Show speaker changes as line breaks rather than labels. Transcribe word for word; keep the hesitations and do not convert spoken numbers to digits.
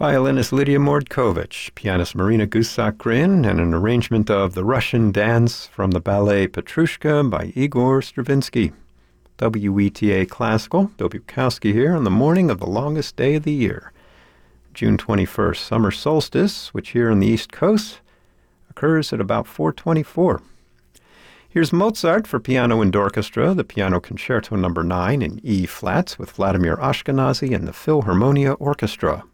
Violinist Lydia Mordkovich, pianist Marina Gusak-Grin, and an arrangement of The Russian Dance from the ballet Petrushka by Igor Stravinsky. W E T A Classical, Bill Bukowski here on the morning of the longest day of the year, June twenty-first, summer solstice, which here on the East Coast occurs at about four twenty-four. Here's Mozart for piano and orchestra, the Piano Concerto number nine in E flats with Vladimir Ashkenazy and the Philharmonia Orchestra.